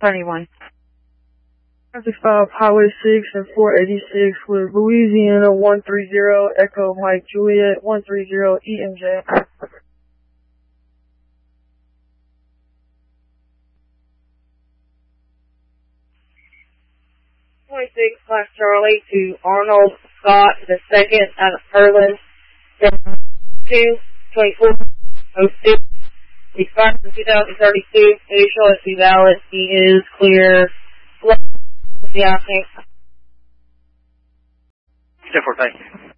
31. Traffic stop, Highway 6 and 486 with Louisiana 130, Echo Mike Juliet 130, EMJ. 26 Class Charlie to Arnold Scott II out of Pearland, 22406. He expires in 2032. Initial is valid. He is clear. Yeah, thanks. 10-4, thank you.